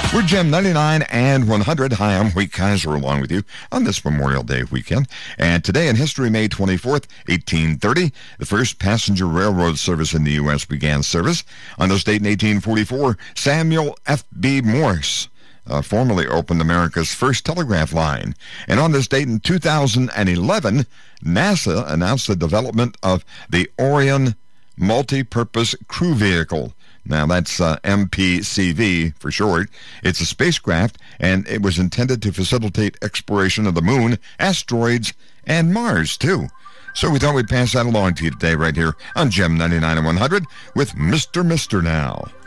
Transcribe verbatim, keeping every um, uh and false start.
We're Gem ninety-nine and one hundred. Hi, I'm Wade Kaiser along with you on this Memorial Day weekend. And today in history, May twenty-fourth, eighteen thirty, the first passenger railroad service in the U S began service. On this date in eighteen forty-four, Samuel F B Morse uh, formally opened America's first telegraph line. And on this date in two thousand eleven, NASA announced the development of the Orion Multi-Purpose Crew Vehicle. Now, that's uh, M P C V for short. It's a spacecraft, and it was intended to facilitate exploration of the moon, asteroids, and Mars, too. So we thought we'd pass that along to you today right here on Gem ninety-nine and one hundred with Mister Mister now.